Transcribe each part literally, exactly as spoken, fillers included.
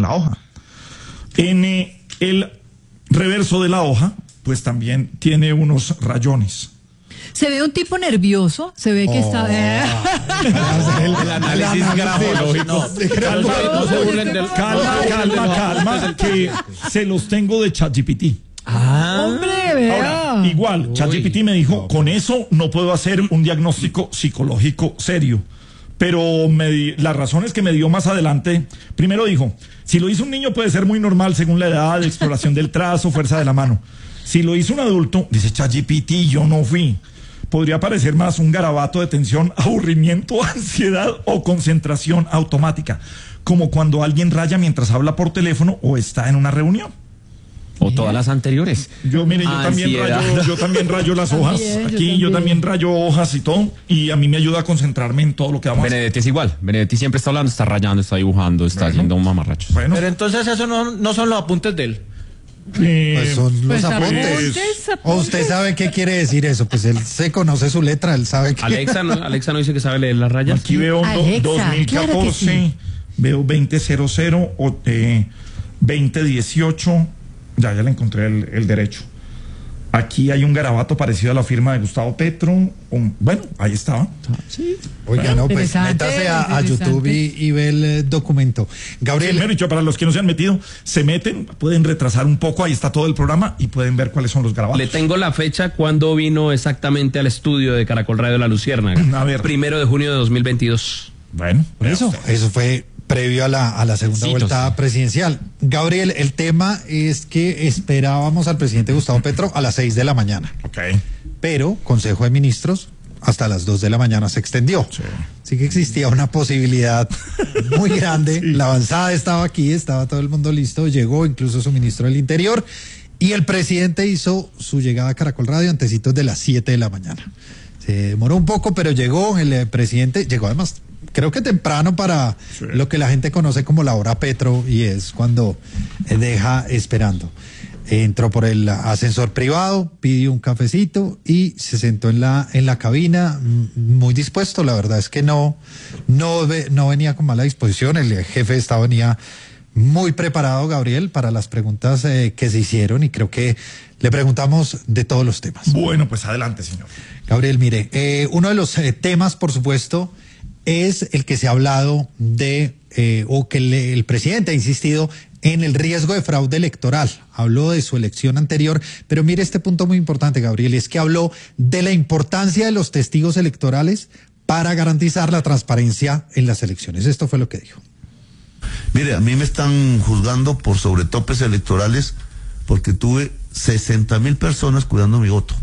en la hoja. En eh, el reverso de la hoja, pues también tiene unos rayones. Se ve un tipo nervioso, se ve que Oh. está... Eh. El, el análisis grafológico. No, calma, no se burlen del... calma, calma, calma, que se los tengo de ChatGPT. Ah, Hombre, vea. Ahora, igual, ChatGPT me dijo, con eso no puedo hacer un diagnóstico psicológico serio. Pero me di, la razón es que me dio más adelante. Primero dijo, si lo hizo un niño puede ser muy normal según la edad, exploración del trazo, fuerza de la mano. Si lo hizo un adulto, dice ChatGPT, yo no fui. Podría parecer más un garabato de tensión, aburrimiento, ansiedad o concentración automática. Como cuando alguien raya mientras habla por teléfono o está en una reunión. o todas las anteriores. Yo, mire, yo también rayo, yo también rayo las hojas. También, yo Aquí también. yo también rayo hojas y todo. Y a mí me ayuda a concentrarme en todo lo que vamos a hacer. Benedetti es igual. Benedetti siempre está hablando, está rayando, está dibujando, está Bueno. haciendo mamarrachos. Bueno, Pero entonces eso no, no son los apuntes de él. eh, Pues son los Pues apuntes. apuntes, ¿O apuntes. usted sabe qué quiere decir eso? Pues él se conoce su letra, él sabe que... Alexa no, Alexa no dice que sabe leer las rayas. aquí veo do- Alexa, dos mil catorce, claro que sí. veo veinte cero cero o eh, veinte dieciocho. Ya, ya le encontré el, el derecho. Aquí hay un garabato parecido a la firma de Gustavo Petro. Un- bueno, ahí estaba. Oiga, no, pues Interesante, métase a, a interesante. YouTube y, y ve el eh, documento. Gabriel, Primero dicho, para los que no se han metido, se meten, pueden retrasar un poco, ahí está todo el programa y pueden ver cuáles son los garabatos. Le tengo la fecha cuando vino exactamente al estudio de Caracol Radio La Luciérnaga. A ver. Primero de junio de dos mil veintidós. Bueno, por eso, eso fue previo a la, a la segunda Sí, vuelta sí. presidencial. Gabriel, el tema es que esperábamos al presidente Gustavo Petro a las seis de la mañana, Ok. pero Consejo de Ministros hasta las dos de la mañana se extendió. Sí. Así que existía una posibilidad muy grande. La avanzada estaba aquí, estaba todo el mundo listo, llegó incluso su ministro del Interior y el presidente hizo su llegada a Caracol Radio antecitos de las siete de la mañana. Se demoró un poco, pero llegó el eh, presidente, llegó además, creo que temprano para Sí. lo que la gente conoce como la hora Petro y es cuando eh, deja esperando. Entró por el ascensor privado, pidió un cafecito y se sentó en la en la cabina, mm, muy dispuesto. La verdad es que no no ve- no venía con mala disposición. El jefe de Estado venía muy preparado, Gabriel, para las preguntas eh, que se hicieron y creo que le preguntamos de todos los temas. Bueno, pues adelante, señor. Gabriel, mire, eh, uno de los eh, temas, por supuesto, es el que se ha hablado de, eh, o que le- el presidente ha insistido en el riesgo de fraude electoral. Habló de su elección anterior, pero mire este punto muy importante, Gabriel, es que habló de la importancia de los testigos electorales para garantizar la transparencia en las elecciones. Esto fue lo que dijo. Mire, a mí me están juzgando por sobretopes electorales porque tuve sesenta mil personas cuidando mi voto.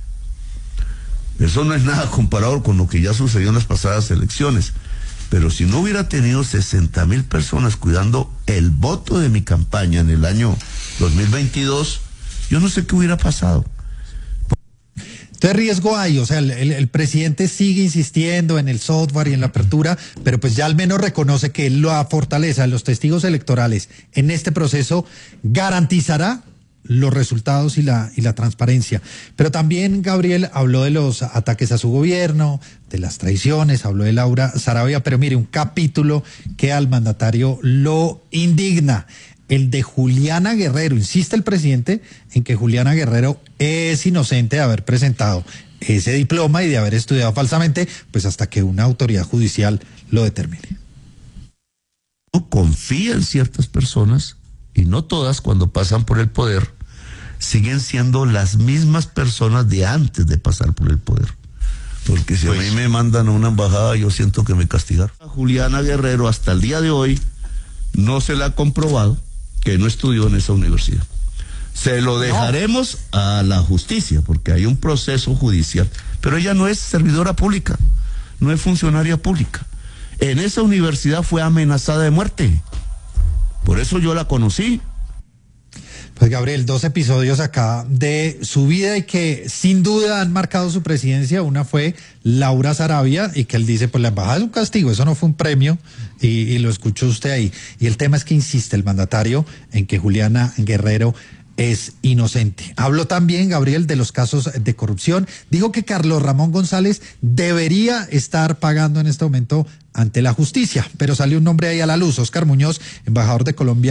Eso no es nada comparado con lo que ya sucedió en las pasadas elecciones. Pero si no hubiera tenido sesenta mil personas cuidando el voto de mi campaña en el año dos mil veintidós, yo no sé qué hubiera pasado. Entonces riesgo hay, o sea, el, el- el presidente sigue insistiendo en el software y en la apertura, pero pues ya al menos reconoce que la fortaleza de los testigos electorales en este proceso garantizará los resultados y la, y la transparencia. Pero también Gabriel habló de los ataques a su gobierno, de las traiciones, habló de Laura Sarabia, pero mire, un capítulo que al mandatario lo indigna. El de Juliana Guerrero. Insiste el presidente en que Juliana Guerrero es inocente de haber presentado ese diploma y de haber estudiado falsamente, pues hasta que una autoridad judicial lo determine. No confía en ciertas personas y no todas cuando pasan por el poder siguen siendo las mismas personas de antes de pasar por el poder. Porque si a mí me mandan a una embajada, yo siento que me castigaron. A Juliana Guerrero hasta el día de hoy no se le ha comprobado que no estudió en esa universidad. Se lo dejaremos a la justicia porque hay un proceso judicial, pero ella no es servidora pública, no es funcionaria pública. En esa universidad fue amenazada de muerte. Por eso yo la conocí. Pues Gabriel, dos episodios acá de su vida y que sin duda han marcado su presidencia. Una fue Laura Sarabia y que él dice, pues la embajada es un castigo, eso no fue un premio y, y lo escuchó usted ahí. Y el tema es que insiste el mandatario en que Juliana Guerrero es inocente. Habló también, Gabriel, de los casos de corrupción. Dijo que Carlos Ramón González debería estar pagando en este momento ante la justicia, pero salió un nombre ahí a la luz, Óscar Muñoz, embajador de Colombia